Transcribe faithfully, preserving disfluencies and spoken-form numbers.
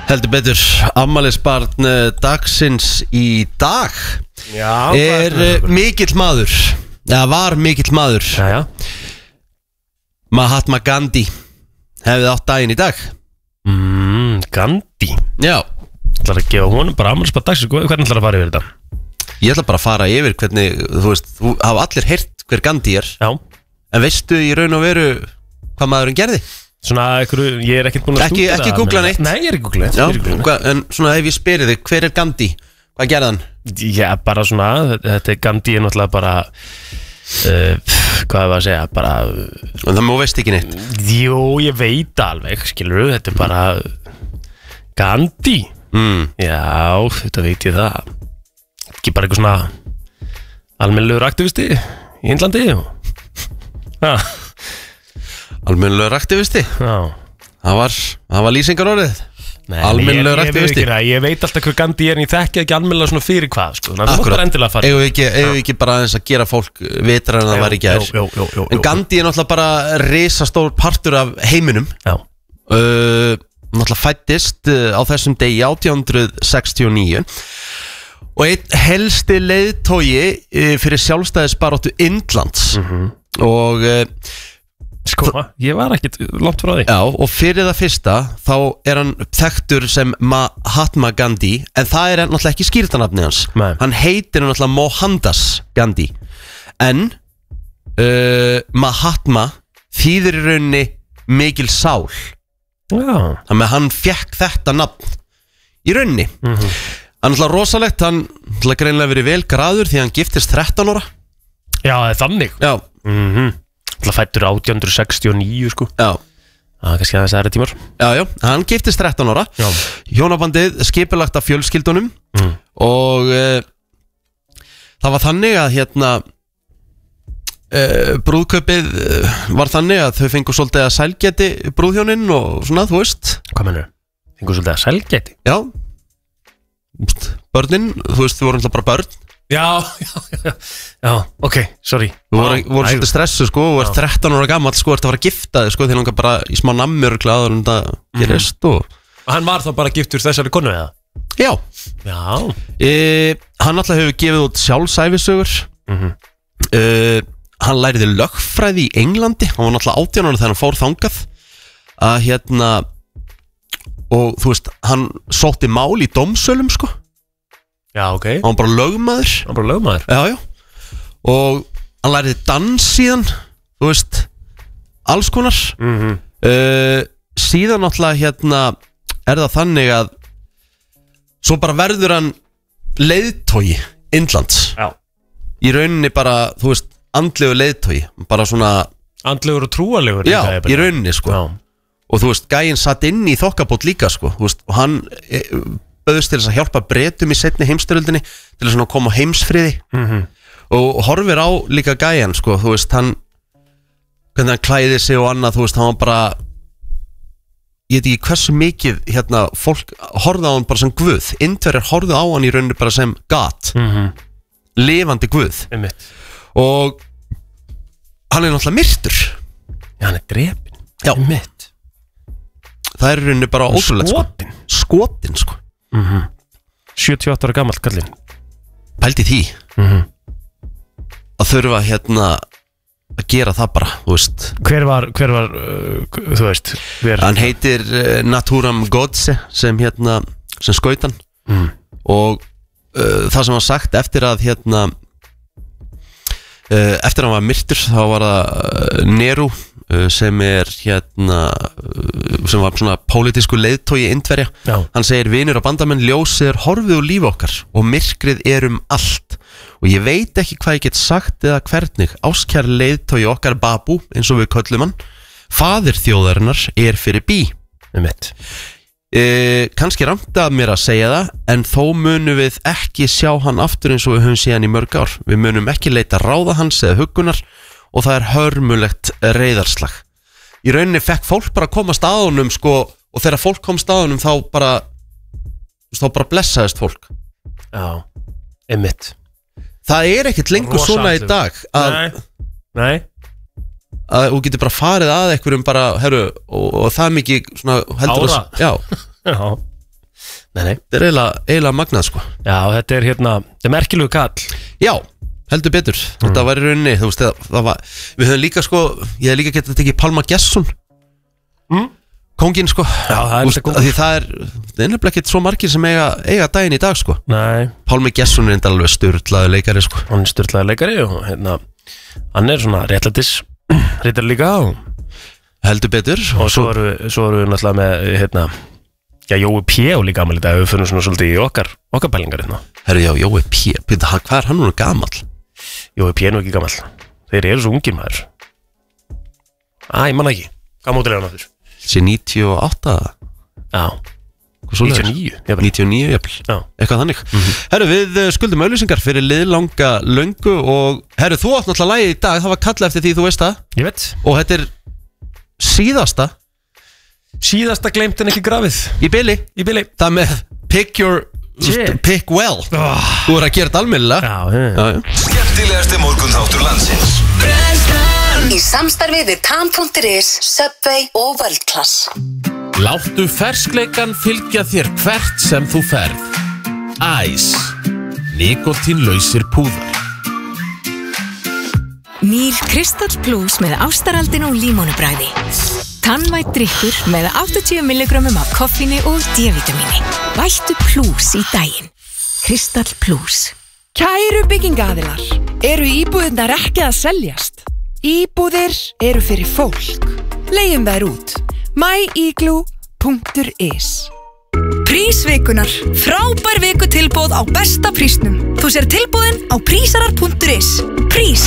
Heldur betur, afmælisbarn dagsins í dag Já, er uh, mikill maður. Það var mikill maður. Já, já. Mahatma Gandhi hefði átt daginn í dag. mm, Gandhi. Já. Það er að gefa honum bara afmælisbarn dagsins. Hvernig ætlar að fara yfir þetta? Ég ætla bara að fara yfir hvernig, þú veist, þú hafa allir heyrt hver Gandhi er. Já. En veistu í raun og veru hvað maðurinn gerði? Svona einhverju, ég er ekkert búin að Ekki, ekki googla neitt. Nei, ég er ekki googla neitt. Já, Ég er ekki googla hva, en svona ef ég spyrir þig, hver er Gandhi? Hvað gerði hann? neitt. Já, bara svona, þetta er Gandhi er náttúrulega bara uh, hvað er það að segja, bara En það má veist ekki neitt. Jú, ég veit alveg, skilur þetta er bara Gandhi. mm. Já, þetta veit ég það. Ekki bara eitthvað svona almennilegur aktivisti í Indlandi. Já. Almennilegur aktivisti. Já. Það var, það var lýsingar orðið. Nei, Almennilegur ég, ég, aktivisti. ég, ég, ég veit alltaf hver Gandhi er en ég þekki ekki almennilega svona fyrir hvað sko. Þannig að þú mátt endilega fara. Eigum við ekki, eigum við ekki bara aðeins að gera fólk vitra en það var í gær. Jú, jú, jú, jú, En Gandhi er náttúrulega bara risastór partur af heiminum. Já. uh, Náttúrulega fæddist uh, á þessum degi átján hundruð sextíu og níu. Og einn helsti leiðtogi uh, fyrir sjálfstæðisbaráttu Indlands. Mhm. Og uh, Sko, ég var ekkit langt frá því. Já, og fyrir það fyrsta þá er hann þekktur sem Mahatma Gandhi, en það er náttúrulega ekki skýrtanafni hans. Nei. Hann heitir náttúrulega Mohandas Gandhi. En uh, Mahatma þýðir í rauninni mikil sál. Já. Þannig að hann fekk þetta nafn í rauninni. Mhm. Hann er náttúrulega rosalegt, hann náttúrulega greinlega verið vel graður því hann giftist þrettán ára. Já, það er þannig. Já. Mhm. Það fættur átján hundruð sextíu og níu sko. Já. Það er kannski aðeins aðra tímar. Já, já, hann giftist þrettán ára. Já. Hjónabandið skipulagt af fjölskyldunum. Mm. Og uh, það var þannig að hérna uh, brúðkaupið uh, var þannig að þau fengu svolítið að sælgæti brúðhjónin og svona, þú veist. Hvað mennur? Fengur svolítið að sælgæti? Já. Börnin, þú veist, þau voru alltaf bara börn. Já, já, já, já, ok, sorry. Þú voru, voru svolítið stressu sko, og er þrettán ára gammal sko, ert að fara að gifta þig sko, því langar bara í smá nammur glæður en það gerist og... Og hann var þá bara giftur þessari konu eða? Já. Já. E, hann alltaf hefur gefið út sjálfsæfisögur. Mhm. e, Hann læriði lögfræði í Englandi. Hann var náttúrulega átján ára þegar hann fór þangað að hérna, og þú veist, hann sótti mál í dómsölum sko. Já, ok. Hann var bara lögmaður. Hann var bara lögmaður. Já, já. Og hann læriði dans síðan, þú veist, alls konar. Mhm. uh, Síðan náttúrulega hérna er það þannig að svo bara verður hann leiðtogi Indlands. Já. Í rauninni bara, þú veist, andlegu leiðtogi. Bara svona... Andlegur og trúalegur. Já, í rauninni sko. Já. Og þú veist, gæinn satt inn í þokkabót líka sko. Þú veist, og hann e, bauðst til þess að hjálpa Bretum í seinni heimsstyrjöldinni til þess að koma á heimsfriði. Mhm. Og horfir á líka gæjan sko. Þú veist, hann hvernig hann klæði sig og annað, þú veist, hann var bara, ég veit ekki hversu mikið hérna, fólk horfði á hann bara sem guð. Indverjar horfðu á hann í rauninni bara sem God. Mhm. Lifandi guð. Einmitt. Og hann er náttúrulega myrtur. Já, hann er drepinn. Já. Einmitt. Það er í rauninni bara ótrúlegt sko. Skotinn. Skotinn sko. Mhm. sjötíu og átta ára gamall kallinn. Pældi því. Mhm. Að þurfa hérna að gera það bara, þú veist. Hver var, hver var, uh, þú veist, hver? Hann heitir uh, Naturam Godse sem hérna, sem skaut hann. Mm. Og uh, það sem var sagt eftir að hérna uh, eftir að hann var myrtur þá var það uh, Nehru uh, sem er hérna uh, sem var svona pólitísku leiðtogi Indverja. Já. Hann segir: vinur og bandamenn, ljósið er horfið úr lífi okkar og myrkrið er um allt og ég veit ekki hvað ég get sagt eða hvernig. Áskær leiðtogi okkar Babu, eins og við köllum hann, faðir þjóðarinnar, er fyrir bí. Einmitt. E, kannski rangt að mér að segja það, en þó munum við ekki sjá hann aftur eins og við höfum séð hann í mörg ár. Við munum ekki leita ráða hans eða huggunar og það er hörmulegt reiðarslag. Í rauninni fekk fólk bara að komast að honum sko, og þegar fólk komst að honum þá bara þá bara blessaðist fólk. Já, einmitt. Það er ekkert lengur Rosa svona í andlegur. dag að, Nei. Nei. að þú getur bara farið að einhverjum bara, herru, og, og það mikið svona heldur Ára. að, já, Já. Nei, nei Þetta er eiginlega, eiginlega magnað sko Já, þetta er hérna, þetta er merkilegu kall Já, heldur betur mm. Þetta var í rauninni, þú veist, það, það var Við höfum líka sko, ég hef líka getað að tekið Pálma Gesson mm. Kóngin sko Já, það er þetta Því það er, það er nefnilega ekkert svo margir sem eiga, eiga daginn í dag sko Nei Pálmi Gesson er enda alveg styrlaður leikari sko Hann er styrlaður leikari og hérna Hann er svona réttlætis Rittar líka og Heldur betur Og svo eru svo eru við náttúrulega með hérna Já, Jói P. og líka gamal í dag Við fyrir svona svolítið í okkar Okkar pælingar hérna Herru, já, Jói P. Pita, hvað er hann núna gamall? Jói P. er nú ekki gamal Þeir eru svo ungir maður Æ, ég manna ekki Hvað mótil er hann áttur? Sér níutíu og átta Já níutíu og níu jafnvel. níutíu og níu, jafnvel Já. Eitthvað þannig mm -hmm. Herru, við uh, skuldum auðlýsingar fyrir liðlanga löngu Og herru, þú átt náttúrulega lagið í dag Það var kallað eftir því, þú veist það Ég veit Og þetta er síðasta Síðasta gleimt en ekki grafið Í bili Í bili Það með pick your Shit. Pick well oh. Þú er að gera þetta almennilega Já, já, já. Skemmtilegasti morgunþáttur landsins Í samstarfi við tan.is, Subway og World Class. Láttu ferskleikan fylgja þér hvert sem þú ferð. Æs, nikotínlausir púðar. Nýr Kristall Plus með ástaraldin og límónubræði. Tannvætt drykkur með áttatíu milligrömmum af koffíni og D-vitamíni. Vættu Plus í daginn. Kristall Plus. Kæru byggingaaðilar, eru íbúðirnar ekki að seljast? Íbúðir eru fyrir fólk. Leigjum þær út. my igloo punktur is Prísvikunar. Frábær vikutilboð á besta prísnum. Þú sér tilboðin á prísarar punktur is. Prís.